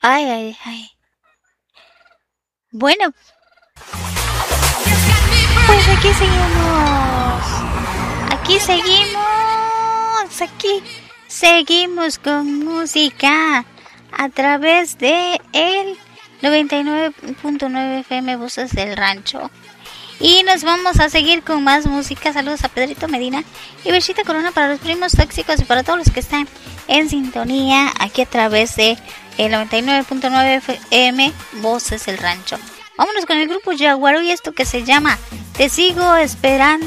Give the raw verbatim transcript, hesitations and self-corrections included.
Ay, ay, ay. Bueno, pues aquí seguimos. Aquí seguimos. Aquí seguimos con música a través de el noventa y nueve punto nueve F M Voces del Rancho. Y nos vamos a seguir con más música. Saludos a Pedrito Medina y Bechita Corona para los primos tóxicos y para todos los que están en sintonía aquí a través de el noventa y nueve punto nueve F M Voces del Rancho. Vámonos con el grupo Yaguaro y esto que se llama Te Sigo Esperando.